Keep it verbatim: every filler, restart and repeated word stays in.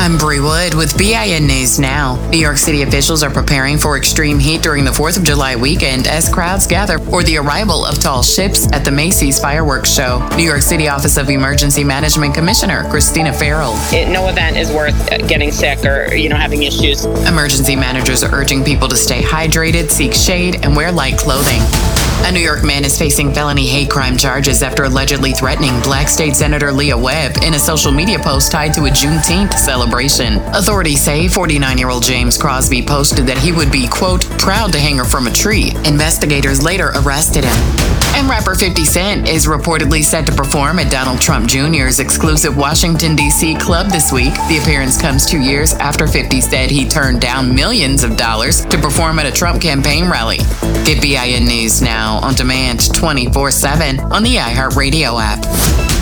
I'm Bree Wood with B I N News Now. New York City officials are preparing for extreme heat during the fourth of July weekend as crowds gather for the arrival of tall ships at the Macy's fireworks show. New York City Office of Emergency Management Commissioner Christina Farrell. It, no event is worth getting sick or, you know, having issues. Emergency managers are urging people to stay hydrated, seek shade, and wear light clothing. A New York man is facing felony hate crime charges after allegedly threatening Black State Senator Leah Webb in a social media post tied to a Juneteenth celebration. Authorities say forty-nine-year-old James Crosby posted that he would be, quote, proud to hang her from a tree. Investigators later arrested him. And rapper fifty Cent is reportedly set to perform at Donald Trump Junior's exclusive Washington, D C club this week. The appearance comes two years after fifty said he turned down millions of dollars to perform at a Trump campaign rally. Get B I N News Now on demand twenty-four seven on the iHeartRadio app.